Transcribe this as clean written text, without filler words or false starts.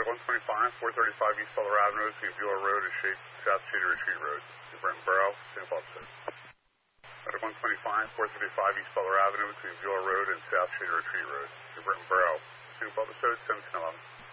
Medic 125, 435 East Butler Avenue between Bueller Road and South Shady Retreat Road. New Brenton Borough, Singapore officer. Medic 125, 435 East Butler Avenue between Bueller Road and South Shady Retreat Road. New Brenton Borough, Singapore officer, 1711.